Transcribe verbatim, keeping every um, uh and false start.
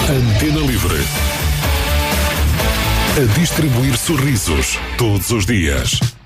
Antena Livre. A distribuir sorrisos todos os dias.